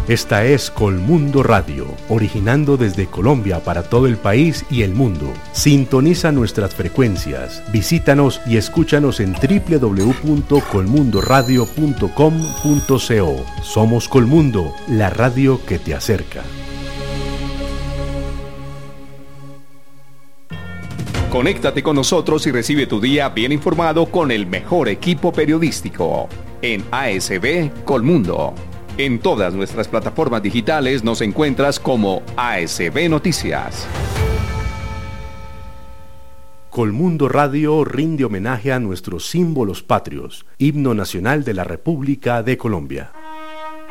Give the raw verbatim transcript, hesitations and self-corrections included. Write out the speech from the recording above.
Esta es Colmundo Radio, originando desde Colombia para todo el país y el mundo. Sintoniza nuestras frecuencias, visítanos y escúchanos en doble u doble u doble u punto colmundo radio punto com punto co. Somos Colmundo, la radio que te acerca. Conéctate con nosotros y recibe tu día bien informado con el mejor equipo periodístico en A S B Colmundo. En todas nuestras plataformas digitales nos encuentras como A S B Noticias. Colmundo Radio rinde homenaje a nuestros símbolos patrios, himno nacional de la República de Colombia.